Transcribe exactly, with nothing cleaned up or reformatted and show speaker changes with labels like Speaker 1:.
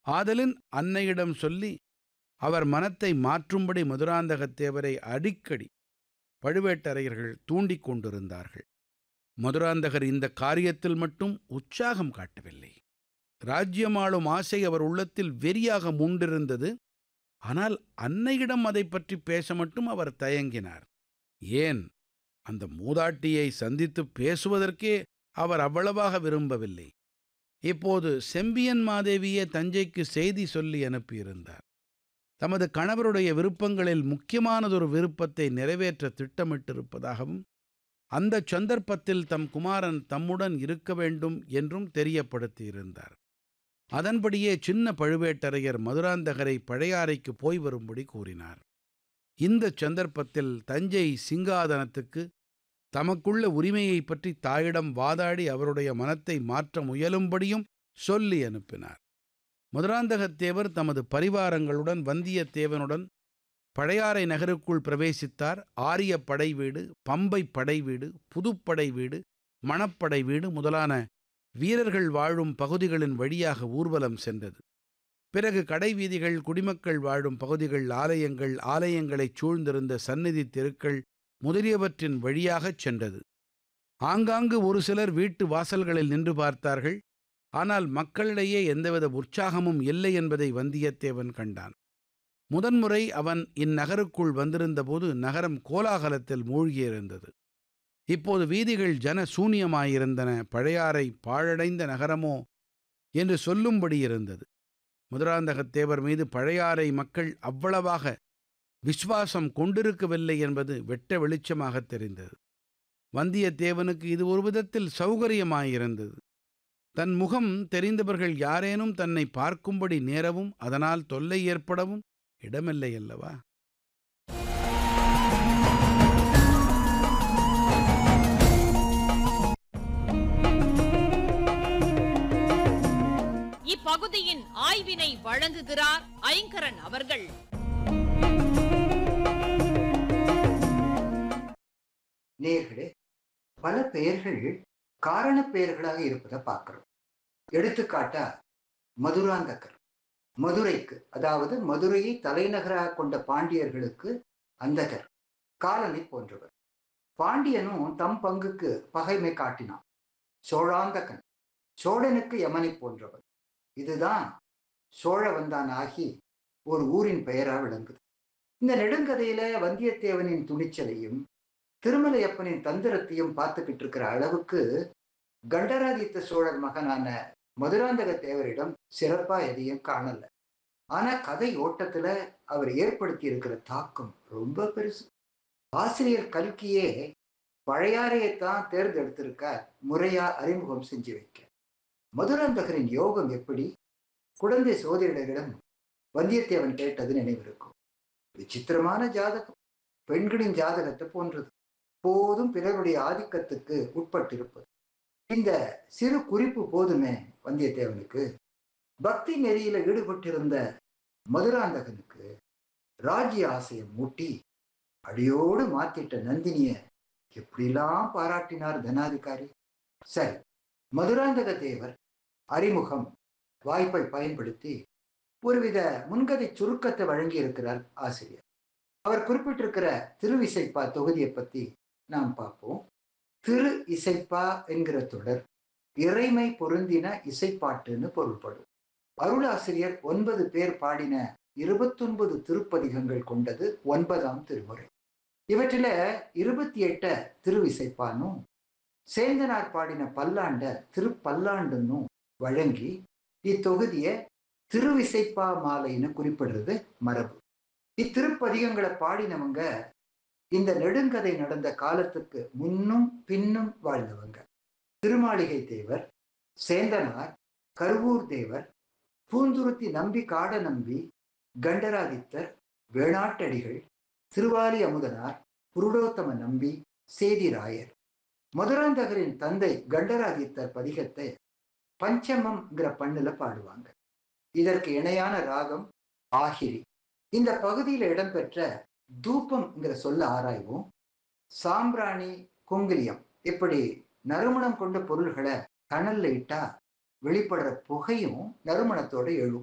Speaker 1: ஆதலின் அன்னையிடம் சொல்லி அவர் மனத்தை மாற்றும்படி மதுராந்தகத்தேவரை அடிக்கடி பழுவேட்டரையர்கள் தூண்டிக் கொண்டிருந்தார்கள். மதுராந்தகர் இந்த காரியத்தில் மட்டும் உற்சாகம் காட்டவில்லை. ராஜ்யமாளும் ஆசை அவர் உள்ளத்தில் வெறியாக மூண்டிருந்தது. ஆனால் அன்னையிடம் அதை பற்றி பேச மட்டும் அவர் தயங்கினார். ஏன், அந்த மூதாட்டியை சந்தித்து பேசுவதற்கே அவர் அவ்வளவாக விரும்பவில்லை. இப்போது செம்பியன் மாதேவியே தஞ்சைக்கு செய்தி சொல்லி அனுப்பியிருந்தார். தமது கணவருடைய விருப்பங்களில் முக்கியமானதொரு விருப்பத்தை நிறைவேற்ற திட்டமிட்டிருப்பதாகவும், அந்த சந்தர்ப்பத்தில் தம் குமாரன் தம்முடன் இருக்க வேண்டும் என்றும் தெரியப்படுத்தியிருந்தார். அதன்படியே சின்ன பழுவேட்டரையர் மதுராந்தகரை பழையாறைக்கு போய் வரும்படி கூறினார். இந்த சந்தர்ப்பத்தில் தஞ்சை சிங்காதனத்துக்கு தமக்குள்ள உரிமையை பற்றி தாயிடம் வாதாடி அவருடைய மனத்தை மாற்ற முயலும்படியும் சொல்லி அனுப்பினார். மதுராந்தகத்தேவர் தமது பரிவாரங்களுடன் வந்தியத்தேவனுடன் பழையாறை நகருக்குள் பிரவேசித்தார். ஆரிய படை வீடு, பம்பை படை வீடு, புதுப்படை வீடு, மணப்படை வீடு முதலான வீரர்கள் வாழும் பகுதிகளின் வழியாக ஊர்வலம் சென்றது. பிறகு கடைவீதிகள், குடிமக்கள் வாழும் பகுதிகள், ஆலயங்கள், ஆலயங்களைச் சூழ்ந்திருந்த சந்நிதி தெருக்கள் முதலியவற்றின் வழியாகச் சென்றது. ஆங்காங்கு ஒரு சிலர் வீட்டு வாசல்களில் நின்று பார்த்தார்கள். ஆனால் மக்களிடையே எந்தவித உற்சாகமும் இல்லை என்பதை வந்தியத்தேவன் கண்டான். முதன்முறை அவன் இந்நகருக்குள் வந்திருந்தபோது நகரம் கோலாகலத்தில் மூழ்கியிருந்தது. இப்போது வீதிகள் ஜன சூனியமாயிருந்தன. பழையாறை பாழடைந்த நகரமோ என்று சொல்லும்படி இருந்தது. மதுராந்தகத்தேவர் மீது பழையாறை மக்கள் அவ்வளவாக விசுவாசம் கொண்டிருக்கவில்லை என்பது வெட்ட வெளிச்சமாகத் தெரிந்தது. வந்தியத்தேவனுக்கு இது ஒரு விதத்தில் சௌகரியமாயிருந்தது. தன் முகம் தெரிந்தவர்கள் யாரேனும் தன்னை பார்க்கும்படி நேரவும் அதனால் தொல்லை ஏற்படவும் இடமில்லை அல்லவா?
Speaker 2: இப்பகுதியின் ஆய்வினை வழங்குகிறார் ஐங்கரன் அவர்கள்.
Speaker 3: நேர்களே, பல பெயர்கள் காரண பெயர்களாக இருப்பதை பார்க்கிறோம். எடுத்துக்காட்டா மதுராந்தகர், மதுரைக்கு, அதாவது மதுரையை தலைநகராக கொண்ட பாண்டியர்களுக்கு அந்தகர், காலனை போன்றவர். பாண்டியனும் தம் பங்குக்கு பகைமை காட்டினான். சோழாந்தகன், சோழனுக்கு யமனை போன்றவர். இதுதான் சோழவந்தான் ஆகி ஒரு ஊரின் பெயரா விளங்குது. இந்த நெடுங்கதையில வந்தியத்தேவனின் துணிச்சலையும் திருமலையப்பனின் தந்திரத்தையும் பார்த்துக்கிட்டு இருக்கிற அளவுக்கு கண்டராதித்த சோழர் மகனான மதுராந்தக தேவரிடம் சிறப்பா எதையும் காணல. ஆனா கதை ஓட்டத்துல அவர் ஏற்படுத்தி இருக்கிற தாக்கம் ரொம்ப பெருசு. ஆசிரியர் கல்கியே பழையாறையைத்தான் தேர்ந்தெடுத்திருக்க முறையா அறிமுகம் செஞ்சு வைக்க. மதுராந்தகரின் யோகம் எப்படி? குழந்தை சோதரிடம் வந்தியத்தேவன் கேட்டது நினைவிருக்கும். விசித்திரமான ஜாதகம், பெண்களின் ஜாதகத்தை போன்றது. போதும் பிறருடைய ஆதிக்கத்துக்கு உட்பட்டிருப்பது. இந்த சிறு குறிப்பு போதுமே வந்தியத்தேவனுக்கு. பக்தி நெறியில ஈடுபட்டிருந்த மதுராந்தகனுக்கு ராஜ்ய ஆசையை மூட்டி அடியோடு மாத்திட்ட நந்தினிய எப்படிலாம் பாராட்டினார் தனாதிகாரி. சரி, மதுராந்தக தேவர் அறிமுகம் வாய்ப்பை பயன்படுத்தி ஒருவித முன்கதை சுருக்கத்தை வழங்கி இருக்கிறார் ஆசிரியர். அவர் குறிப்பிட்டிருக்கிற திருவிசைப்பா தொகுதியை பத்தி நாம் பார்ப்போம். திரு இசைப்பா என்கிற தொடர் இறைமை பொருந்தின இசைப்பாட்டுன்னு பொருள்படும். அருளாசிரியர் ஒன்பது பேர் பாடின இருபத்தொன்பது திருப்பதிகங்கள் கொண்டது ஒன்பதாம் திருமுறை. இவற்றில இருபத்தி எட்ட திருவிசைப்பானும் சேந்தனார் பாடின பல்லாண்ட திருப்பல்லாண்டுன்னும் வழங்கி இத்தொகுதிய திருவிசைப்பா மாலைன்னு குறிப்பிடுறது மரபு. இத்திருப்பதிகங்களை பாடினவங்க இந்த நெடுங்கதை நடந்த காலத்துக்கு முன்னும் பின்னும் வாழ்ந்தவங்க. திருமாளிகை தேவர், சேந்தனார், கருவூர் தேவர், பூந்துருத்தி நம்பி, காட நம்பி, கண்டராதித்தர், வேணாட்டடிகள், திருவாலி அமுதனார், புருடோத்தம நம்பி, சேதிராயர். மதுராந்தகரின் தந்தை கண்டராதித்தர் பதிகத்தை பஞ்சமம்ங்கிற பண்ணுல பாடுவாங்க. இதற்கு இணையான ராகம் ஆகிரி. இந்த பகுதியில் இடம்பெற்ற தூபம்ங்கிற சொல்ல ஆராய்வோம். சாம்பிராணி, குங்கிலியம் இப்படி நறுமணம் கொண்ட பொருள்களை கனல்ல இட்டா வெளிப்படுற புகையும் நறுமணத்தோட எழும்.